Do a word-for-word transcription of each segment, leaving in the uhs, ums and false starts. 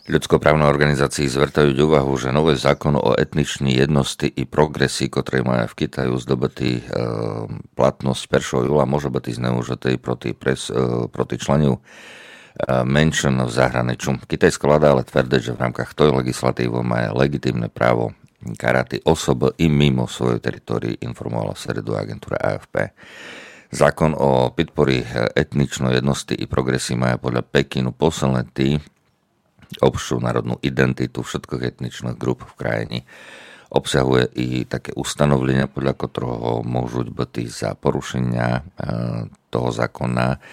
Ľudskoprávne organizácii zvrtajú úvahu, že nový zákon o etničnej jednosti i progresii, ktorý má v Kitaju zdobitý e, platnosť prvého júla, môže byť zneužitý proti, pres, e, proti členiu e, menšin v zahraničí. Kitajská vláda ale tvrdí, že v rámkach tej legislatívy má legitímne právo karať osoby i mimo svojej teritórii, informovala v stredu agentúra á ef pé. Zákon o podpori etničnej jednosti i progresii má podľa Pekinu posilniť obšu národnú identitu všetkých etničných grup v krajine. Obsahuje i také ustanovenia, podľa ktorého môžu byť za porušenia toho zákona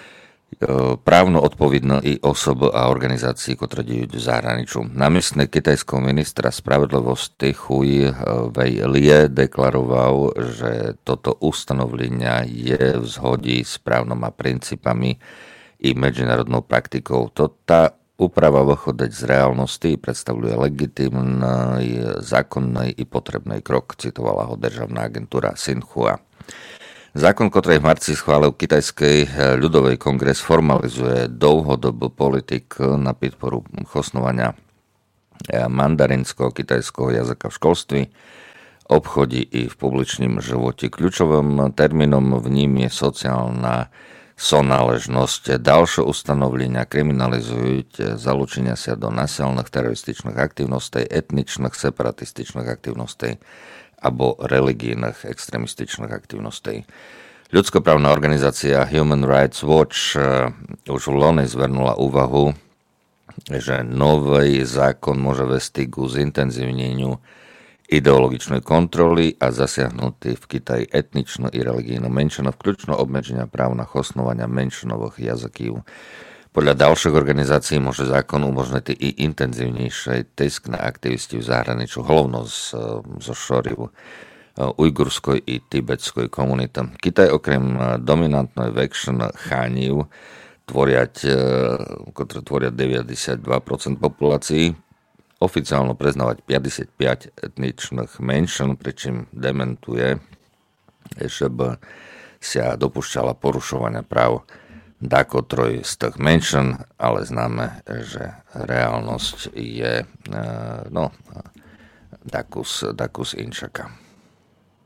právno odpovedné i osoby a organizácie, ktoré dejú v zahraničí. Námestný kitajského ministra spravedlivosti Hui Wei-lie deklaroval, že toto ustanovenia je v zhode s právnom a princípami i medzinárodnou praktikou. Tota úprava vychodať z reálnosti predstavuje legitímny, zákonný i potrebný krok, citovala ho državná agentúra Xinhua. Zákon, ktorý v marci schválil Kitajský ľudový kongres, formalizuje dlhodobú politiku na podporu chosnovania mandarinského kitajského jazyka v školství, obchodí i v publičnom živote. Kľúčovým termínom v ním je sociálna sonáležnosť. Ďalšie ustanovenia kriminalizujú zalúčenia sa do násilných terorističných aktivností, etničných separatističných aktivností alebo religijných extremističných aktivností. Ľudskoprávna organizácia Human Rights Watch už v loni zvrnula úvahu, že nový zákon môže vesti ku zintenzívneniu ideologičnej kontroly a zasiahnutý v Kitaji etničnú i religijnú menšinu, vključno obmedzenia práv na chosnovania menšinových jazykov. Podľa ďalších organizácií môže zákon umožniť i intenzívnejšie tisk na aktivisti v zahraničí, hlavno z, zo šoriu ujgurskoj i tibetskoj komunity. Kitaj okrem dominantnej väčšiny chániv, tvoriať, ktoré tvoria deväťdesiatdva percent populácií, oficiálno priznávať päťdesiatpäť etničných menšin, pričím dementuje, že by sa dopúšťala porušovania práv dakotroj z tých menšin, ale známe, že reálnosť je no, dakus, dakus inčaka.